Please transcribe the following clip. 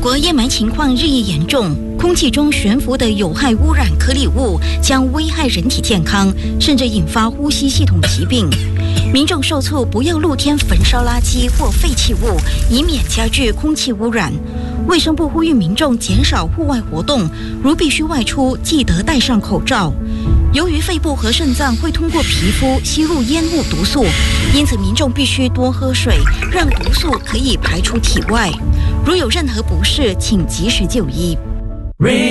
国烟霾情况日益严重，空气中悬浮的有害污染颗粒物将危害人体健康，甚至引发呼吸系统疾病。民众受促不要露天焚烧垃圾或废弃物，以免加剧空气污染。卫生部呼吁民众减少户外活动，如必须外出，记得戴上口罩。由于肺部和肾脏会通过皮肤吸入烟雾毒素，因此民众必须多喝水，让毒素可以排出体外。如有任何不适，请及时就医。